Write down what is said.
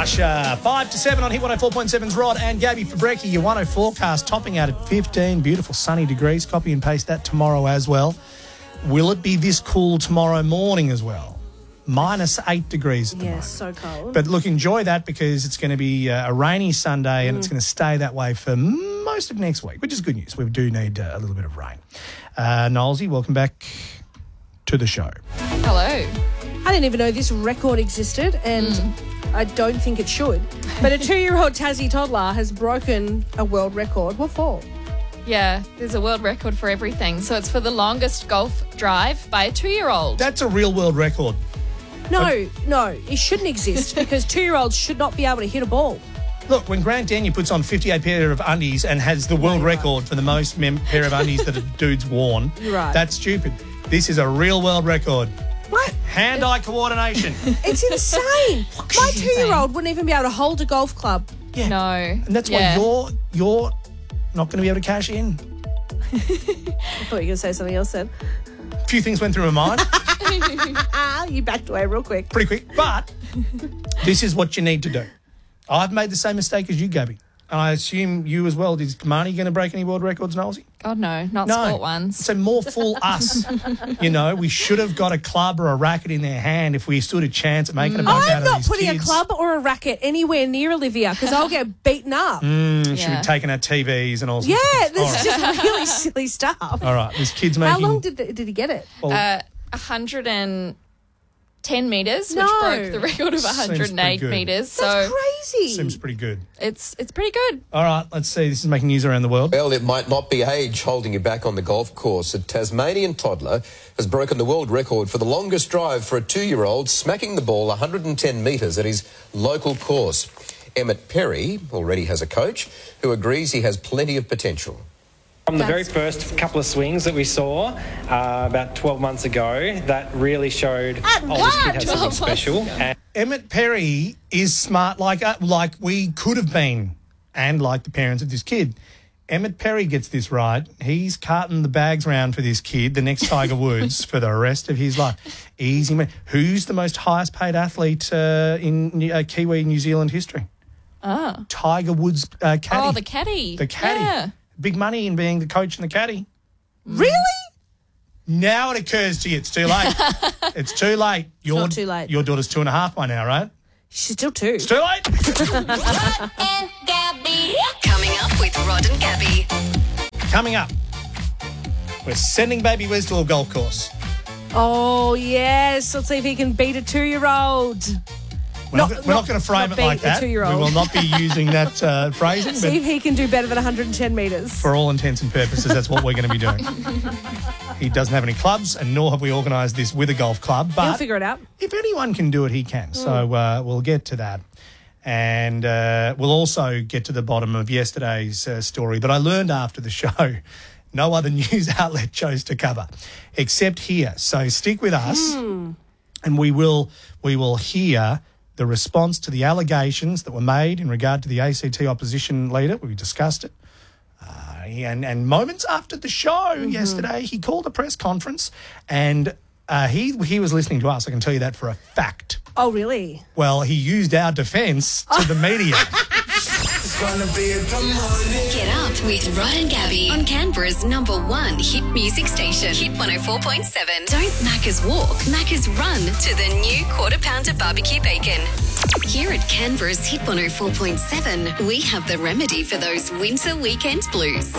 Usher, 5 to 7 on Hit 104.7's Rod and Gabby for Brekkie. Your 104 forecast topping out at 15 beautiful sunny degrees. Copy and paste that tomorrow as well. Will it be this cool tomorrow morning as well? -8 degrees at the moment. Yes, so cold. But look, enjoy that because it's going to be a rainy Sunday and it's going to stay that way for most of next week, which is good news. We do need a little bit of rain. Nolesy, welcome back to the show. Hello. I didn't even know this record existed, and I don't think it should. But a 2-year-old Tassie toddler has broken a world record. What for? Yeah, there's a world record for everything. So it's for the longest golf drive by a 2-year-old. That's a real world record. No, it shouldn't exist because 2-year-olds should not be able to hit a ball. Look, when Grant Denyer puts on 58 pair of undies and has the world record for the most pair of undies that a dude's worn, Right. That's stupid. This is a real world record. What? Hand-eye coordination. It's insane. My 2-year-old wouldn't even be able to hold a golf club. Yeah. No. And that's why you're not going to be able to cash in. I thought you were going to say something else then. A few things went through my mind You backed away real quick. pretty quick, but this is what you need to do. I've made the same mistake as you, Gabby. And I assume you as well. Is Marnie going to break any world records, Nosey? God, no. Not No. sport ones. So more fool us. You know, we should have got a club or a racket in their hand if we stood a chance at making a buck out I'm of not these putting kids. a club or a racket anywhere near Olivia because I'll get beaten up. Should Yeah. be taking our TVs and all sorts Yeah, of things. this is just really silly stuff. All right, this kid's making... How long did he get it? 110 metres, which No. broke the record of Seems 108 pretty good. metres. That's So crazy. Seems pretty good. it's pretty good. All right, let's see. This is making news around the world. Well, it might not be age holding you back on the golf course. A Tasmanian toddler has broken the world record for the longest drive for a 2-year-old, smacking the ball 110 metres at his local course. Emmett Perry already has a coach who agrees he has plenty of potential. From the very first couple of swings that we saw about 12 months ago, that really showed, this kid has something special. And Emmett Perry is smart like we could have been and like the parents of this kid. Emmett Perry gets this right. He's carting the bags round for this kid, the next Tiger Woods, for the rest of his life. Easy man. Who's the most highest paid athlete in Kiwi New Zealand history? Tiger Woods caddy. Oh, the caddy. The caddy. Yeah. Big money in being the coach and the caddy. Really? Now it occurs to you. It's too late. It's too late. not too late. Your daughter's 2.5 by now, right? She's still 2. It's too late. and Gabby. Coming up with Rod and Gabby. Coming up, we're sending baby Wes to a golf course. Oh, yes. Let's see if he can beat a 2-year-old. We're not going to frame not it like beat a that. 2-year-old. We will not be using that phrasing, See if but he can do better than 110 metres. for all intents and purposes, that's what we're going to be doing. He doesn't have any clubs, and nor have we organised this with a golf club. He'll But figure it out. if anyone can do it, he can. So we'll get to that. And we'll also get to the bottom of yesterday's story that I learned after the show. No other news outlet chose to cover, except here. So stick with us, and we will hear the response to the allegations that were made in regard to the ACT opposition leader. We discussed it. And moments after the show yesterday, he called a press conference and he was listening to us. I can tell you that for a fact. Oh, really? Well, he used our defence to the media. Get up with Rod and Gabby on Canberra's #1 hit music station. Hit 104.7. Don't Macca's walk, Macca's run to the new Quarter Pounder barbecue bacon. Here at Canberra's Hit 104.7, we have the remedy for those winter weekend blues.